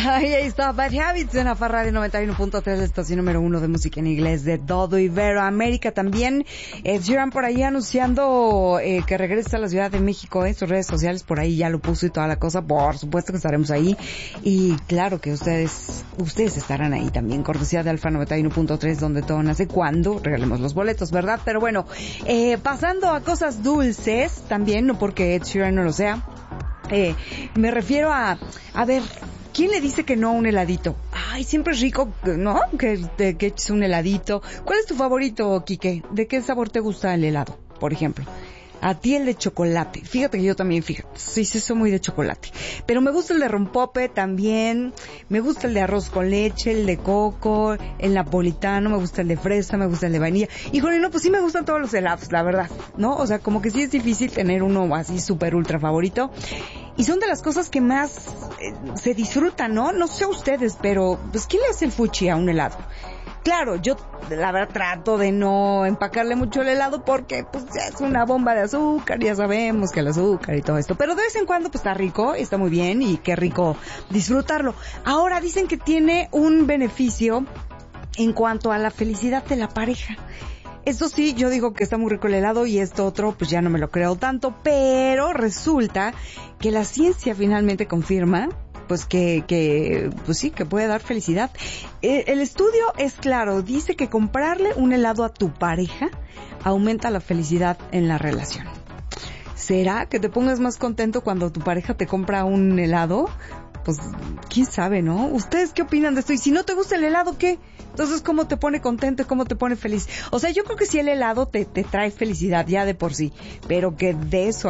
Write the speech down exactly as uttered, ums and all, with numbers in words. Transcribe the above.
Ay, ahí está Bad Habits en Afa Radio noventa y uno punto tres, la estación número uno de música en inglés de todo Iberoamérica. También Ed Sheeran por ahí anunciando eh, que regresa a la Ciudad de México en sus redes sociales, por ahí ya lo puso y toda la cosa. Por supuesto que estaremos ahí y claro que ustedes ustedes estarán ahí también, cortesía de Alfa noventa y uno punto tres, donde todo nace, cuando regalemos los boletos, ¿verdad? Pero bueno, eh, pasando a cosas dulces también, no porque Ed Sheeran no lo sea, eh, me refiero a, a ver, ¿quién le dice que no a un heladito? Ay, siempre es rico, ¿no? Que, de, que eches un heladito. ¿Cuál es tu favorito, Quique? ¿De qué sabor te gusta el helado, por ejemplo? A ti el de chocolate. Fíjate que yo también, fíjate, sí, sí soy muy de chocolate. Pero me gusta el de rompope también, me gusta el de arroz con leche, el de coco, el napolitano, me gusta el de fresa, me gusta el de vainilla. Híjole, no, pues sí me gustan todos los helados, la verdad, ¿no? O sea, como que sí es difícil tener uno así súper ultra favorito. Y son de las cosas que más eh, se disfrutan, ¿no? No sé ustedes, pero pues ¿quién le hace el fuchi a un helado? Claro, yo la verdad trato de no empacarle mucho el helado porque pues ya es una bomba de azúcar, ya sabemos que el azúcar y todo esto, pero de vez en cuando pues está rico, está muy bien y qué rico disfrutarlo. Ahora dicen que tiene un beneficio en cuanto a la felicidad de la pareja. Esto sí, yo digo que está muy rico el helado y esto otro pues ya no me lo creo tanto, pero resulta que la ciencia finalmente confirma pues que, que, pues sí, que puede dar felicidad. Eh, el estudio es claro, dice que comprarle un helado a tu pareja aumenta la felicidad en la relación. ¿Será que te pongas más contento cuando tu pareja te compra un helado? Pues, quién sabe, ¿no? ¿Ustedes qué opinan de esto? Y si no te gusta el helado, ¿qué? Entonces, ¿cómo te pone contento y cómo te pone feliz? O sea, yo creo que sí el helado te, te trae felicidad ya de por sí, pero que de eso